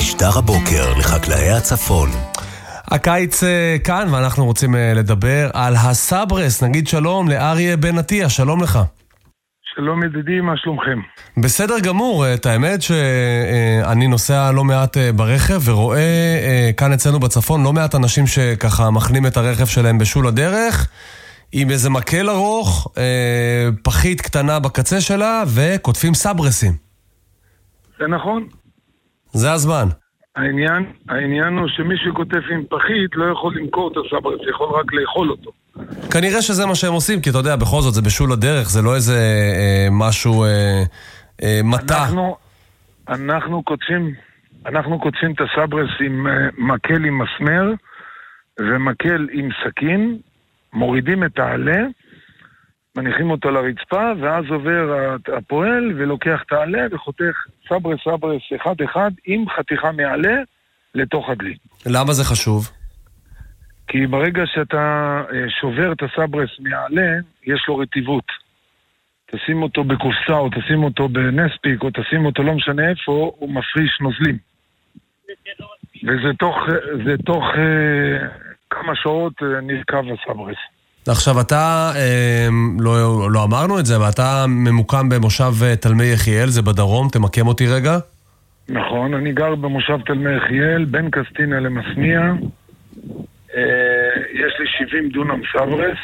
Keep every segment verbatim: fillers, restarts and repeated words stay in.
משדר הבוקר לחקלאי הצפון. הקיץ כאן ואנחנו רוצים לדבר על הסברס. נגיד שלום לאריה בן עטיה, שלום לך. שלום ידידי, מה שלומכם? בסדר גמור, את האמת שאני נוסע לא מעט ברכב ורואה כאן אצלנו בצפון לא מעט אנשים שככה מכנים את הרכב שלהם בשול הדרך עם איזה מקל ארוך, פחית קטנה בקצה שלה וכותבים סברסים. זה נכון. זה הזמן. העניין, העניין הוא שמי שכותב עם פחית לא יכול למכור את הסברס, יכול רק לאכול אותו. כנראה שזה מה שהם עושים, כי אתה יודע, בכל זאת זה בשול הדרך, זה לא איזה אה, משהו אה, אה, מטה. אנחנו, אנחנו כותבים, אנחנו כותבים את הסברס עם אה, מקל עם מסמר ומקל עם סכין, מורידים את העלה, מניחים אותו לרצפה, ואז עובר הפועל ולוקח את העלה וחותך סברס סברס אחד אחד עם חתיכה מעלה לתוך הדלי. למה זה חשוב? כי ברגע שאתה שובר את הסברס מעלה, יש לו רטיבות. תשים אותו בקופסה או תשים אותו בנספיק או תשים אותו לא משנה איפה, הוא מפריש נוזלים. וזה תוך, זה תוך אה, כמה שעות נרכב הסברס. עכשיו אתה, אה, לא, לא אמרנו את זה, אבל אתה ממוקם במושב תלמי יחיאל, זה בדרום, תמקם אותי רגע. נכון, אני גר במושב תלמי יחיאל, בין קסטינה למסמיה. אה, יש לי שבעים דונם סברס,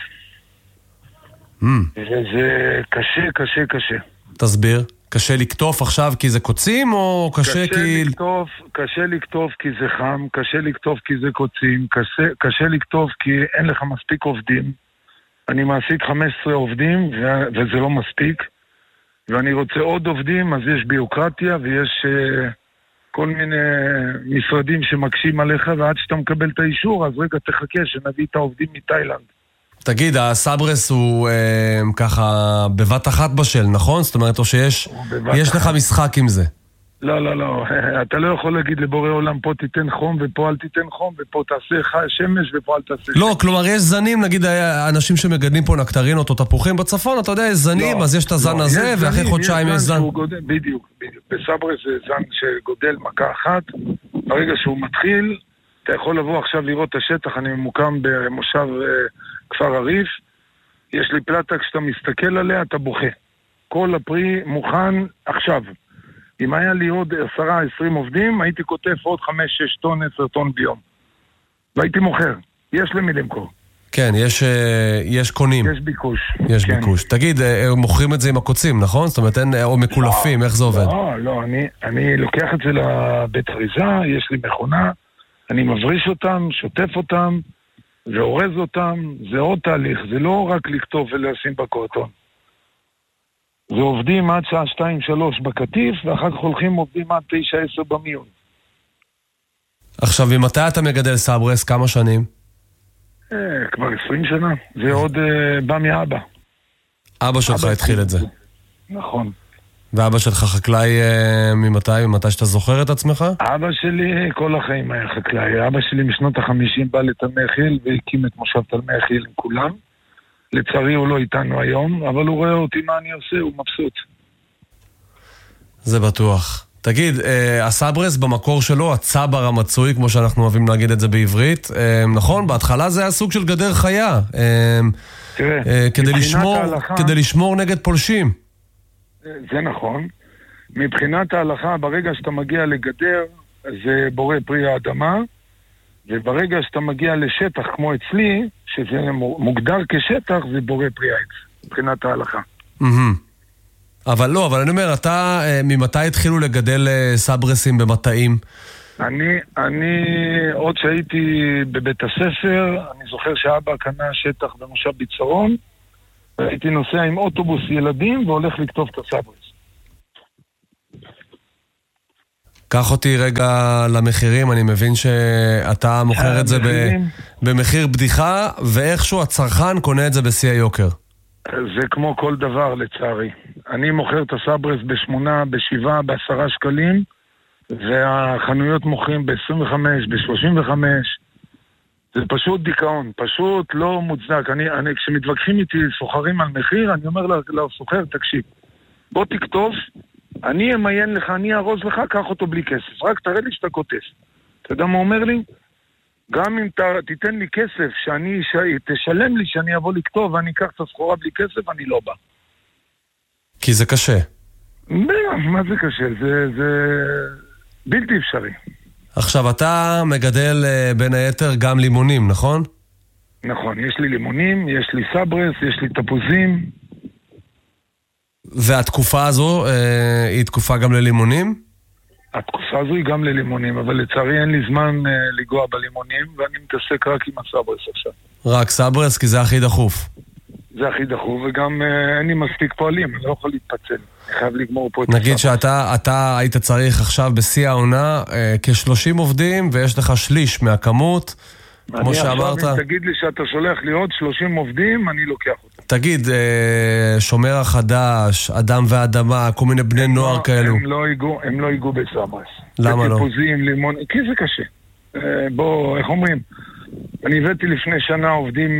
mm. וזה קשה, קשה, קשה. תסביר, קשה לקטוף עכשיו כי זה קוצים או קשה, קשה כי... לקטוף, קשה לקטוף כי זה חם, קשה לקטוף כי זה קוצים, קשה, קשה לקטוף כי אין לך מספיק עובדים. אני מעסיק חמישה עשר עובדים וזה לא מספיק, ואני רוצה עוד עובדים, אז יש ביוקרטיה ויש uh, כל מיני משרדים שמקשים עליך, ועד שאתה מקבל את האישור, אז רגע תחכה שנביא את העובדים מתאילנד. תגיד, הסברס הוא אה, ככה בבת אחת בשל, נכון? זאת אומרת, או שיש יש לך משחק עם זה? לא, לא, לא. אתה לא יכול להגיד לבורא עולם, פה תיתן חום ופה אל תיתן חום, ופה תעשה שמש ופה אל תעשה שמש. לא, כלומר, יש זנים, נגיד, אנשים שמגדלים פה נקטרינות או תפוחים בצפון, אתה יודע, יש זנים, אז יש את הזן הזה, ואחרי חודשיים יש זן. בדיוק, בדיוק. בסברס זה זן שגודל מכה אחת. ברגע שהוא מתחיל, אתה יכול לבוא עכשיו לראות את השטח, אני ממוקם במושב כפר הריף, יש לי פלטה, כשאתה מסתכל עליה, אתה בוכה. כל הפרי מוכן עכשיו. אם היה לי עוד עשרה עשרים עובדים, הייתי כותב עוד חמש שש טון, עשר טון ביום. והייתי מוכר. יש למי למכור. כן, יש, יש קונים. יש ביקוש. יש כן. ביקוש. תגיד, מוכרים את זה עם הקוצים, נכון? זאת אומרת, אין, או מקולפים, לא, איך זה עובד? לא, לא, אני, אני לוקח את זה לבית אריזה, יש לי מכונה, אני מבריש אותם, שוטף אותם, ואורז אותם, זה עוד תהליך, זה לא רק לכתוב ולשים בקורטון. זה עובדים עד שעה שתיים שלוש בקטיף, ואחר כך הולכים עובדים עד תשע עשר במיון. עכשיו, ממתי אתה מגדל סברס? כמה שנים? אה, כבר עשרים שנה. זה עוד אה, בא מאבא. אבא שלך התחיל את זה. נכון. ואבא שלך חקלאי אה, ממתי? ממתי שאתה זוכר את עצמך? אבא שלי כל החיים היה חקלאי. אבא שלי משנות החמישים בא לתלמי יחיאל והקים את מושב תלמי יחיאל עם כולם. לצערי הוא לא איתנו היום, אבל הוא רואה אותי מה אני עושה, הוא מבסוט. זה בטוח. תגיד, אה, הסברס במקור שלו, הצבר המצוי, כמו שאנחנו אוהבים להגיד את זה בעברית, אה, נכון? בהתחלה זה היה סוג של גדר חיה. אה, תראה, אה, כדי לשמור, ההלכה, כדי לשמור נגד פולשים. זה נכון. מבחינת ההלכה, ברגע שאתה מגיע לגדר, זה בורא פרי האדמה, וברגע שאתה מגיע לשטח כמו אצלי, שזה מוגדר כשטח, זה בורא פרי העץ, מבחינת ההלכה. אבל לא, אבל אני אומר, אתה, ממתי התחילו לגדל סברסים במטעים? אני, אני, עוד שהייתי בבית הספר, אני זוכר שאבא קנה שטח במושב ביצרון, והייתי נוסע עם אוטובוס ילדים והולך לכתוב את הסברס. קח אותי רגע למחירים, אני מבין שאתה מוכר את זה במחיר בדיחה, ואיכשהו הצרכן קונה את זה בשיא היוקר. זה כמו כל דבר לצערי. אני מוכר את הסברס בשמונה, בשבעה, בעשרה שקלים, והחנויות מוכרים ב-עשרים וחמש, ב-שלושים וחמש. זה פשוט דיכאון, פשוט לא מוצדק. אני, אני, כשמתווכחים איתי סוחרים על מחיר, אני אומר לסוחר, תקשיב, בוא תכתוב אני אמיין לך, אני ארוז לך, קח אותו בלי כסף. רק תראה לי שאתה כותף. אתה יודע מה אומר לי? גם אם ת, תיתן לי כסף, שאני, ש, תשלם לי שאני אבוא לכתוב ואני אקח את הסחורה בלי כסף, אני לא בא. כי זה קשה. מה זה קשה? זה, זה בלתי אפשרי. עכשיו, אתה מגדל בין היתר גם לימונים, נכון? נכון, יש לי לימונים, יש לי סברס, יש לי תפוזים. והתקופה הזו אה, היא תקופה גם ללימונים? התקופה הזו היא גם ללימונים, אבל לצערי אין לי זמן אה, לגוע בלימונים, ואני מתעסק רק עם הסברס עכשיו. רק סברס, כי זה הכי דחוף. זה הכי דחוף, וגם אה, אין לי מספיק פועלים, אני לא יכול להתפצל. אני חייב לגמור פה את הסברס. נגיד שאתה אתה היית צריך עכשיו בשיא העונה אה, כ-שלושים עובדים, ויש לך שליש מהכמות, כמו שאמרת. עכשיו, אם תגיד לי שאתה שולח לי עוד שלושים עובדים, אני לוקח אותם. תגיד, אה, שומר החדש, אדם ואדמה, כל מיני בני נוער לא, כאלו. הם לא ייגעו, הם לא ייגעו בסברס. למה לא? תפוזים, לימון, כי זה קשה. אה, בוא, איך אומרים? אני הבאתי לפני שנה עובדים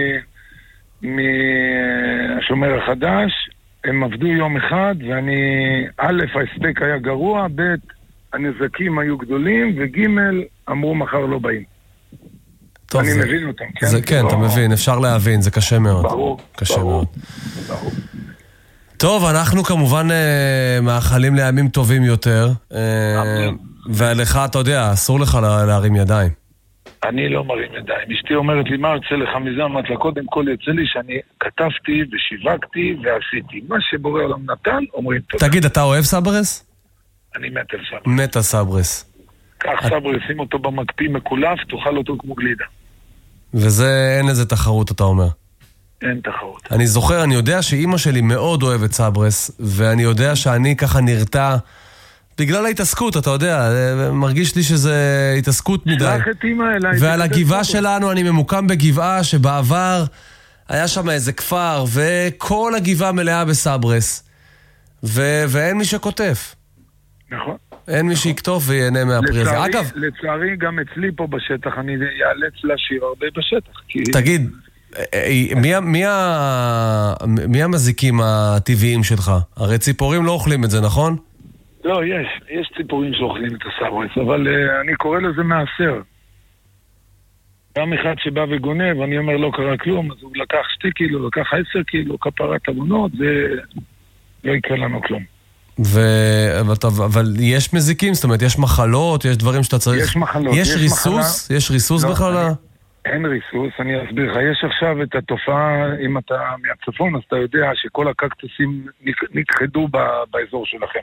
מהשומר החדש, הם עבדו יום אחד, ואני, א', ההספק היה גרוע, ב', הנזקים היו גדולים, וג', אמרו מחר לא באים. טוב, אני זה, מבין אותם, כן? זה, כן, לא... אתה מבין, אפשר להבין, זה קשה מאוד. ברור, קשה ברור, מאוד. ברור. טוב, אנחנו כמובן אה, מאחלים לימים טובים יותר, אה, ולך, אתה יודע, אסור לך לה, להרים ידיים. אני לא מרים ידיים. אשתי אומרת לי, מה יוצא לך מזה? אמרת לה, קודם כל יוצא לי שאני כתבתי ושיווקתי ועשיתי. מה שבורא עולם נתן, אומרים תודה. תגיד, אתה אוהב סברס? אני מת על סברס. מת על סברס. קח סברס, שים אותו במקפיא מקולף, תאכל אותו כמו גלידה. וזה, אין איזה תחרות, אתה אומר. אין תחרות. אני זוכר, אני יודע שאימא שלי מאוד אוהבת סברס, ואני יודע שאני ככה נרתע, בגלל ההתעסקות, אתה יודע, מרגיש לי שזה התעסקות מדי. שלח את אימא אליי. ועל הגבעה שלנו, אני ממוקם בגבעה שבעבר היה שם איזה כפר, וכל הגבעה מלאה בסברס, ו- ואין מי שכותף. נכון. אין מי שיקטוף ויהנה מהפרי הזה. אגב, לצערי, גם אצלי פה בשטח, אני יאלץ לשיר הרבה בשטח. תגיד, מי, מי, מי המזיקים הטבעיים שלך? הרי ציפורים לא אוכלים את זה, נכון? לא, יש. יש ציפורים שאוכלים את הסברס, אבל uh, אני קורא לזה מעשר. גם אחד שבא וגונב, אני אומר לא קרה כלום, אז הוא לקח שתי קילו, לקח עשר קילו, כפרת אבונות, ולא יקרה לנו כלום. ו... אבל יש מזיקים, זאת אומרת, יש מחלות, יש דברים שאתה צריך... יש מחלות. יש, יש ריסוס? מחלה... יש ריסוס לא, בכלל? אני... אין ריסוס, אני אסביר לך. יש עכשיו את התופעה, אם אתה מהצפון, אז אתה יודע שכל הקקטוסים נכחדו ב... באזור שלכם.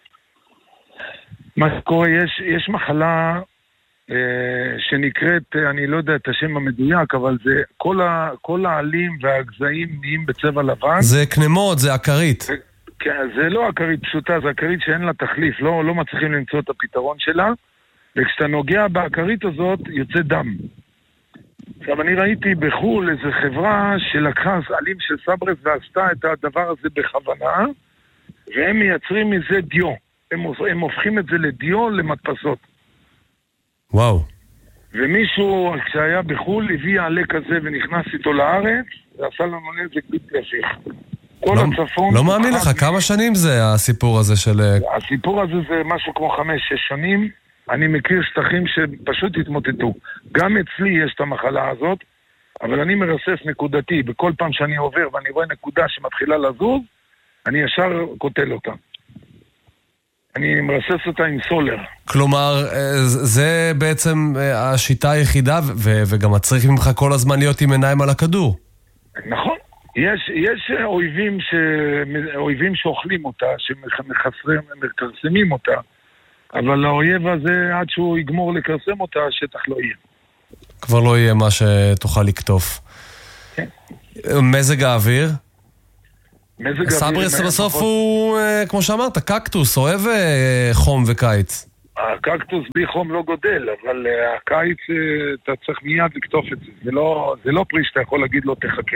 מה שקורה, יש, יש מחלה אה, שנקראת, אני לא יודע את השם המדויק, אבל זה כל, ה, כל העלים והגזעים נהיים בצבע לבן. זה קנמות, זה עקרית. זה, כן, זה לא עקרית פשוטה, זה עקרית שאין לה תחליף, לא, לא מצליחים למצוא את הפתרון שלה, וכשאתה נוגע בעקרית הזאת יוצא דם. עכשיו אני ראיתי בחול איזו חברה שלקחה עלים של סברס ועשתה את הדבר הזה בכוונה, והם מייצרים מזה דיו. הם, הם הופכים את זה לדיו למדפסות. וואו. ומישהו, כשהיה בחול, הביא עלה כזה ונכנס איתו לארץ, ועשה לנו נזק בלתי הפיך. כל לא, הצפון... לא מאמין לך, כמה שנים זה הסיפור הזה של... הסיפור הזה זה משהו כמו חמש, שש שנים. אני מכיר שטחים שפשוט התמוטטו. גם אצלי יש את המחלה הזאת, אבל אני מרסס נקודתי. בכל פעם שאני עובר ואני רואה נקודה שמתחילה לזוז, אני ישר קוטל אותה. אני מרסס אותה עם סולר. כלומר, זה בעצם השיטה היחידה, ו- וגם מצריך ממך כל הזמן להיות עם עיניים על הכדור. נכון. יש, יש אויבים, ש... אויבים שאוכלים אותה, שמכרסמים אותה, אבל האויב הזה, עד שהוא יגמור לקרסם אותה, השטח לא יהיה. כבר לא יהיה מה שתוכל לקטוף. כן. מזג האוויר? סברס בסוף הוא, כמו שאמרת, קקטוס, אוהב חום וקיץ. הקקטוס בלי חום לא גודל, אבל הקיץ אתה צריך מיד לקטוף את זה. זה לא, זה לא פרי שאתה יכול להגיד לו תחכה.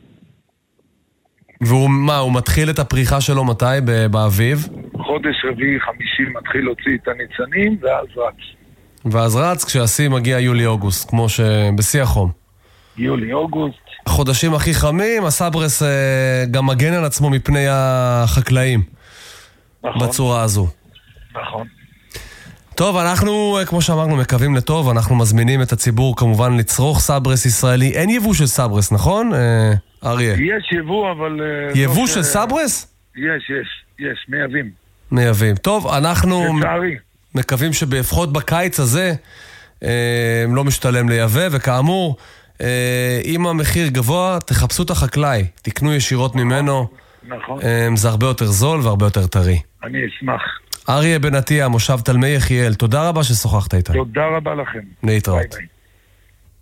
והוא מה, הוא מתחיל את הפריחה שלו מתי? באביב? חודש רביעי, חמישי מתחיל להוציא את הניצנים, ואז רץ. ואז רץ כשהשיא מגיע יולי-אוגוסט, כמו שבשיא החום. יולי-אוגוסט. החודשים הכי חמים, הסברס גם מגן על עצמו מפני החקלאים. נכון. בצורה הזו. נכון. טוב, אנחנו, כמו שאמרנו, מקווים לטוב, אנחנו מזמינים את הציבור כמובן לצרוך סברס ישראלי. אין יבוא של סברס, נכון, אריה? יש יבוא, אבל... יבוא של סברס? יש, יש, יש, מייבים. מייבים. טוב, אנחנו לצערי. מקווים שבפחות בקיץ הזה הם לא משתלם לייבא, וכאמור, אם המחיר גבוה, תחפשו את החקלאי, תקנו ישירות ממנו. נכון. זה הרבה יותר זול והרבה יותר טרי. אני אשמח. אריה בן עטיה, מושב תלמי יחיאל, תודה רבה ששוחחת איתה. תודה רבה לכם. להתראות. ביי ביי.